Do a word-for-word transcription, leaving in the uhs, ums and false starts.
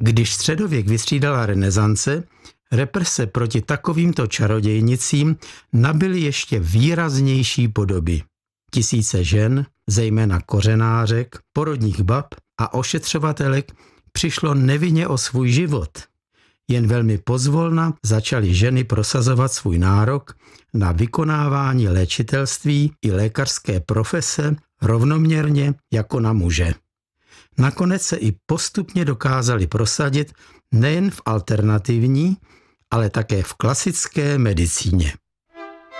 Když středověk vystřídala renesance, represe proti takovýmto čarodějnicím nabyly ještě výraznější podoby. Tisíce žen, zejména kořenářek, porodních bab a ošetřovatelek přišlo nevinně o svůj život. Jen velmi pozvolna začaly ženy prosazovat svůj nárok na vykonávání léčitelství i lékařské profese rovnoměrně jako na muže. Nakonec se i postupně dokázali prosadit nejen v alternativní, ale také v klasické medicíně.